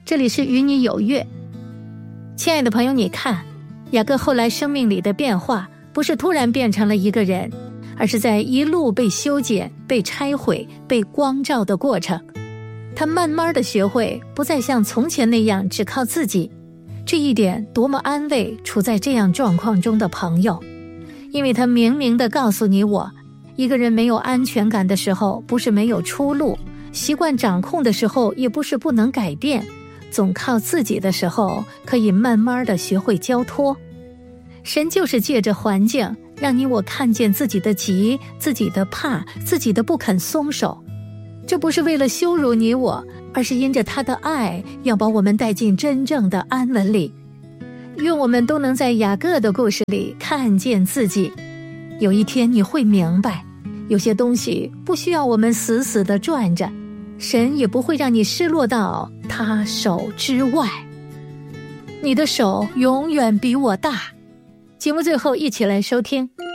这里是与你有约。亲爱的朋友，你看，雅各后来生命里的变化，不是突然变成了一个人，而是在一路被修剪、被拆毁、被光照的过程。他慢慢地学会不再像从前那样只靠自己，这一点多么安慰处在这样状况中的朋友。因为他明明地告诉你我，一个人没有安全感的时候，不是没有出路，习惯掌控的时候，也不是不能改变，总靠自己的时候，可以慢慢地学会交托。神就是借着环境，让你我看见自己的急，自己的怕，自己的不肯松手。这不是为了羞辱你我，而是因着他的爱，要把我们带进真正的安稳里。愿我们都能在雅各的故事里看见自己。有一天你会明白，有些东西不需要我们死死地转着，神也不会让你失落到他手之外。你的手永远比我大。节目最后一起来收听